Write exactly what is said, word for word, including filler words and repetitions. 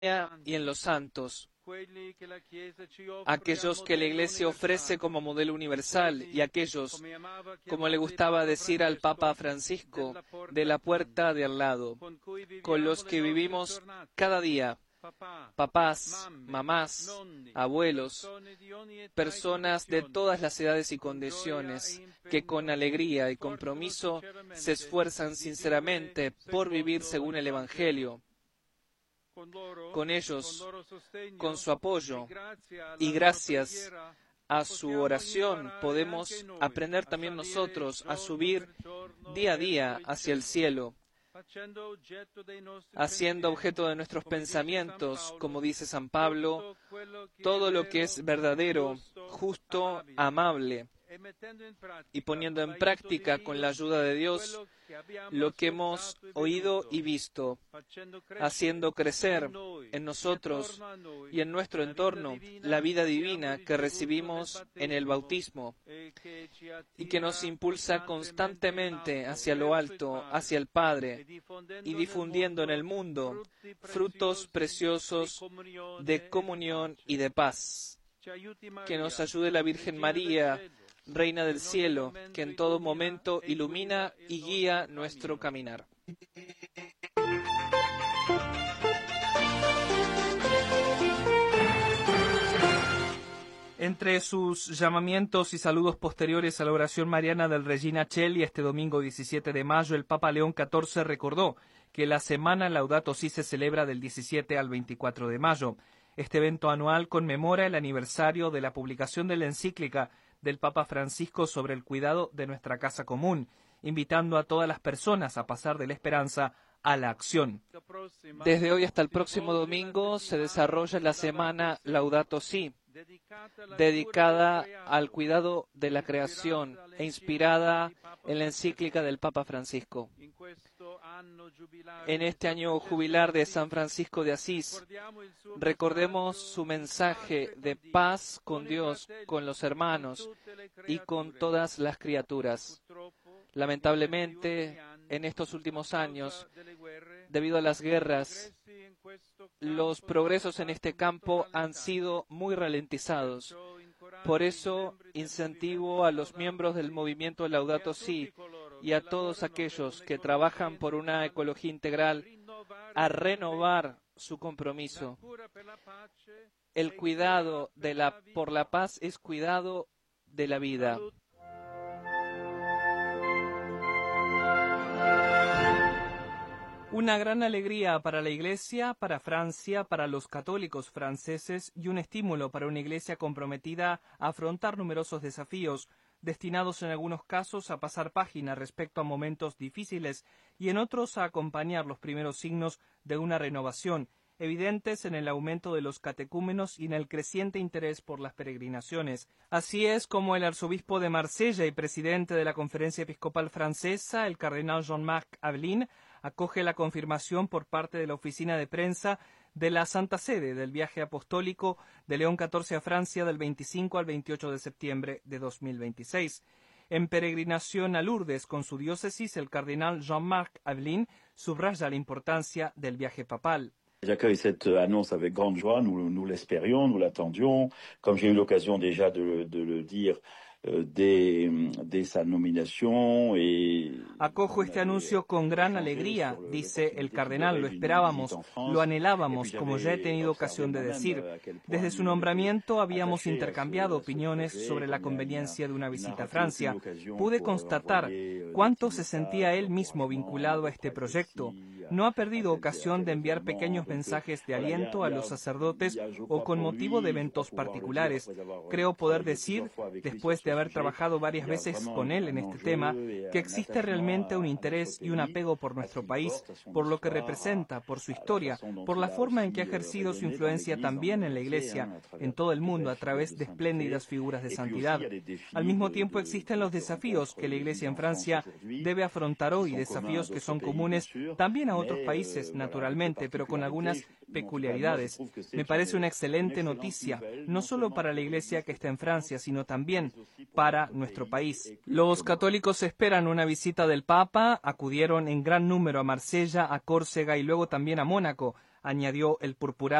y en los santos, aquellos que la Iglesia ofrece como modelo universal y aquellos, como le gustaba decir al Papa Francisco, de la puerta de al lado, con los que vivimos cada día, papás, mamás, abuelos, personas de todas las edades y condiciones, que con alegría y compromiso se esfuerzan sinceramente por vivir según el Evangelio. Con ellos, con su apoyo y gracias a su oración, podemos aprender también nosotros a subir día a día hacia el cielo, haciendo objeto de nuestros pensamientos, como dice San Pablo, todo lo que es verdadero, justo, amable, y poniendo en práctica con la ayuda de Dios lo que hemos oído y visto, haciendo crecer en nosotros y en nuestro entorno la vida divina que recibimos en el bautismo y que nos impulsa constantemente hacia lo alto, hacia el Padre, y difundiendo en el mundo frutos preciosos de comunión y de paz. Que nos ayude la Virgen María, Reina del Cielo, que en todo momento ilumina y guía nuestro caminar. Entre sus llamamientos y saludos posteriores a la oración mariana del Regina Coeli este domingo diecisiete de mayo, el Papa León catorce recordó que la semana Laudato Si se celebra del diecisiete al veinticuatro de mayo. Este evento anual conmemora el aniversario de la publicación de la encíclica del Papa Francisco sobre el cuidado de nuestra casa común, invitando a todas las personas a pasar de la esperanza a la acción. Desde hoy hasta el próximo domingo se desarrolla la semana Laudato Si, dedicada al cuidado de la creación e inspirada en la encíclica del Papa Francisco. En este año jubilar de San Francisco de Asís, recordemos su mensaje de paz con Dios, con los hermanos y con todas las criaturas. Lamentablemente, en estos últimos años, debido a las guerras, los progresos en este campo han sido muy ralentizados. Por eso, incentivo a los miembros del movimiento Laudato Si y a todos aquellos que trabajan por una ecología integral a renovar su compromiso. El cuidado de la, por la paz es cuidado de la vida. Una gran alegría para la Iglesia, para Francia, para los católicos franceses y un estímulo para una Iglesia comprometida a afrontar numerosos desafíos, destinados en algunos casos a pasar página respecto a momentos difíciles y en otros a acompañar los primeros signos de una renovación, evidentes en el aumento de los catecúmenos y en el creciente interés por las peregrinaciones. Así es como el arzobispo de Marsella y presidente de la Conferencia Episcopal Francesa, el cardenal Jean-Marc Aveline, acoge la confirmación por parte de la oficina de prensa de la Santa Sede del viaje apostólico de León catorce a Francia del veinticinco al veintiocho de septiembre de dos mil veintiséis. En peregrinación a Lourdes con su diócesis, el cardenal Jean-Marc Aveline subraya la importancia del viaje papal. J'accueille cette annonce avec grande joie, nous, nous l'espérions, nous l'attendions, comme j'ai eu l'occasion déjà de, de le dire euh, dès, dès sa nominación. Et... Acojo este anuncio con gran alegría, dice el cardenal, lo esperábamos, lo anhelábamos, como ya he tenido ocasión de decir. Desde su nombramiento habíamos intercambiado opiniones sobre la conveniencia de una visita a Francia. Pude constatar cuánto se sentía él mismo vinculado a este proyecto. No ha perdido ocasión de enviar pequeños mensajes de aliento a los sacerdotes o con motivo de eventos particulares. Creo poder decir, después de haber trabajado varias veces con él en este tema, que existe realmente un interés y un apego por nuestro país, por lo que representa, por su historia, por la forma en que ha ejercido su influencia también en la Iglesia, en todo el mundo, a través de espléndidas figuras de santidad. Al mismo tiempo existen los desafíos que la Iglesia en Francia debe afrontar hoy, desafíos que son comunes también a otros países, naturalmente, pero con algunas peculiaridades. Me parece una excelente noticia, no solo para la Iglesia que está en Francia, sino también para nuestro país. Los católicos esperan una visita del Papa, acudieron en gran número a Marsella, a Córcega y luego también a Mónaco, añadió el purpurado